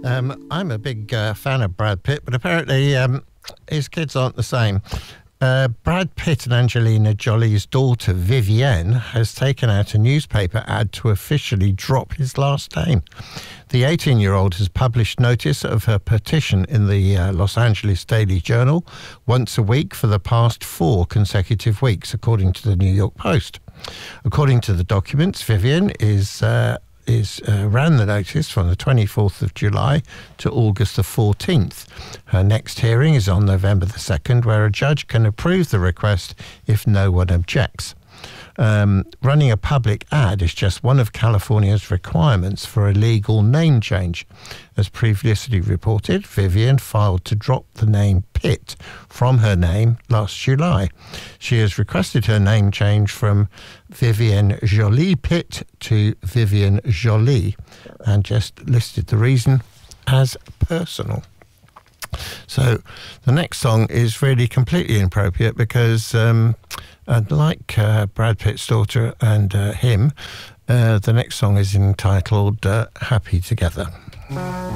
I'm a big fan of Brad Pitt, but apparently his kids aren't the same. Brad Pitt and Angelina Jolie's daughter, Vivienne, has taken out a newspaper ad to officially drop his last name. The 18-year-old has published notice of her petition in the Los Angeles Daily Journal once a week for the past 4 consecutive weeks, according to the New York Post. According to the documents, Vivienne ran the notice from the 24th of July to August the 14th. Her next hearing is on November the 2nd, where a judge can approve the request if no one objects. Running a public ad is just one of California's requirements for a legal name change. As previously reported, Vivienne filed to drop the name Pitt from her name last July. She has requested her name change from Vivienne Jolie Pitt to Vivienne Jolie and just listed the reason as personal. So the next song is really completely inappropriate because like Brad Pitt's daughter and him, the next song is entitled Happy Together.